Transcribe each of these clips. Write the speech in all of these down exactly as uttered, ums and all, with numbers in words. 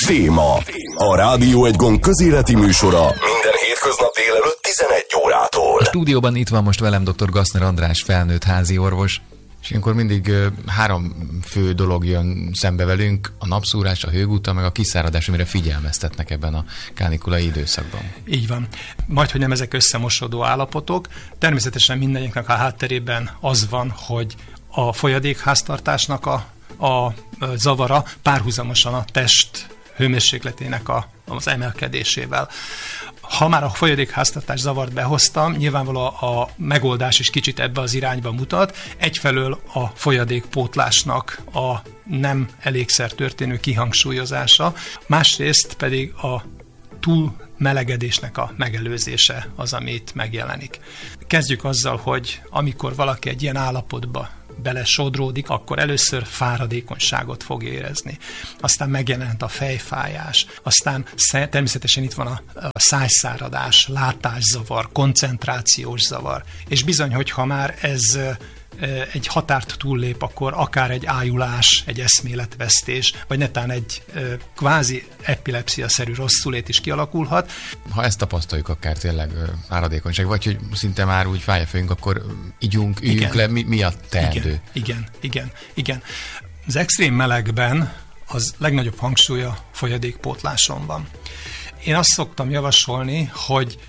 Téma. A Rádió Egy Gond közéleti műsora minden hétköznap délelőtt tizenegy órától. A stúdióban itt van most velem dr. Gassner András, felnőtt házi orvos. És ilyenkor mindig három fő dolog jön szembe velünk, a napszúrás, a hőguta, meg a kiszáradás, amire figyelmeztetnek ebben a kánikulai időszakban. Így van. Majdhogy nem ezek összemosodó állapotok. Természetesen mindenkinek a hátterében az van, hogy a folyadékháztartásnak a, a zavara párhuzamosan a test hőmérsékletének a, az emelkedésével. Ha már a folyadékháztartás zavart behoztam, nyilvánvalóan a megoldás is kicsit ebbe az irányba mutat. Egyfelől a folyadékpótlásnak a nem elégszer történő kihangsúlyozása, másrészt pedig a túl melegedésnek a megelőzése az, amit megjelenik. Kezdjük azzal, hogy amikor valaki egy ilyen állapotba belesodródik, akkor először fáradékonyságot fog érezni. Aztán megjelent a fejfájás, aztán természetesen itt van a, a szájszáradás, látászavar, koncentrációs zavar. És bizony, hogyha már ez egy határt túllép, akkor akár egy ájulás, egy eszméletvesztés, vagy netán egy kvázi epilepsziaszerű rosszulét is kialakulhat. Ha ezt tapasztaljuk, akár tényleg fáradékonyság, vagy hogy szinte már úgy fáj a fejünk, akkor igyunk, üljünk igen. le, mi, mi a teendő? Igen, igen, igen, igen. Az extrém melegben az legnagyobb hangsúlya folyadékpótláson van. Én azt szoktam javasolni, hogy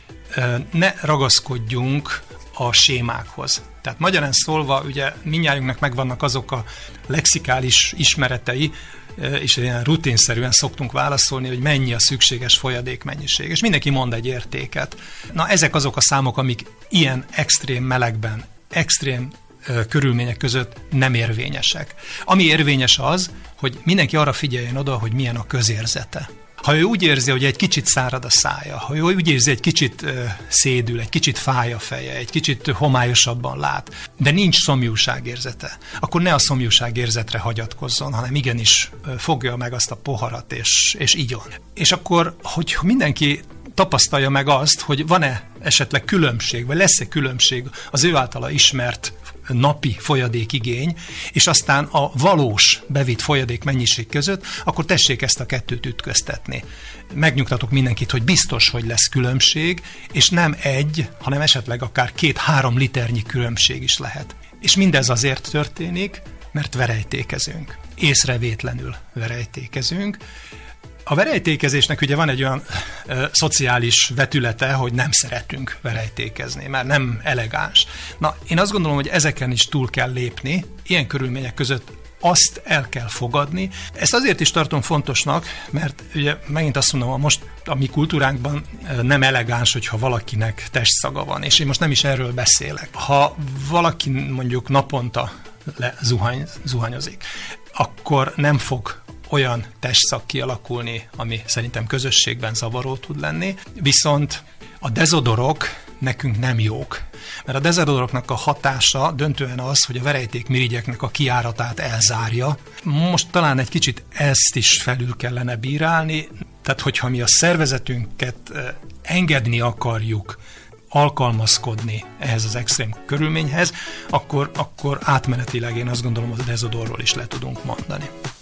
ne ragaszkodjunk a sémákhoz. Tehát magyarán szólva, ugye mindnyájunknak megvannak azok a lexikális ismeretei, és ilyen rutinszerűen szoktunk válaszolni, hogy mennyi a szükséges folyadékmennyiség. És mindenki mond egy értéket. Na, ezek azok a számok, amik ilyen extrém melegben, extrém ö, körülmények között nem érvényesek. Ami érvényes az, hogy mindenki arra figyeljen oda, hogy milyen a közérzete. Ha ő úgy érzi, hogy egy kicsit szárad a szája, ha ő úgy érzi, egy kicsit uh, szédül, egy kicsit fáj a feje, egy kicsit homályosabban lát, de nincs szomjúságérzete, akkor ne a szomjúságérzetre hagyatkozzon, hanem igenis uh, fogja meg azt a poharat, és, és igyon. És akkor, hogy mindenki tapasztalja meg azt, hogy van-e esetleg különbség, vagy lesz-e különbség az ő általa ismert napi folyadékigény, és aztán a valós bevitt folyadék mennyiség között, akkor tessék ezt a kettőt ütköztetni. Megnyugtatok mindenkit, hogy biztos, hogy lesz különbség, és nem egy, hanem esetleg akár két-három liternyi különbség is lehet. És mindez azért történik, mert verejtékezünk. Észrevétlenül verejtékezünk. A verejtékezésnek ugye van egy olyan ö, szociális vetülete, hogy nem szeretünk verejtékezni, mert nem elegáns. Na, én azt gondolom, hogy ezeken is túl kell lépni, ilyen körülmények között azt el kell fogadni. Ezt azért is tartom fontosnak, mert ugye megint azt mondom, most a mi kultúránkban nem elegáns, hogyha valakinek testszaga van, és én most nem is erről beszélek. Ha valaki mondjuk naponta le zuhany, zuhanyozik, akkor nem fog olyan testszak kialakulni, ami szerintem közösségben zavaró tud lenni, viszont a dezodorok nekünk nem jók. Mert a dezodoroknak a hatása döntően az, hogy a verejtékmirigyeknek a kijáratát elzárja. Most talán egy kicsit ezt is felül kellene bírálni, tehát hogyha mi a szervezetünket engedni akarjuk, alkalmazkodni ehhez az extrém körülményhez, akkor, akkor átmenetileg én azt gondolom, hogy a dezodorról is le tudunk mondani.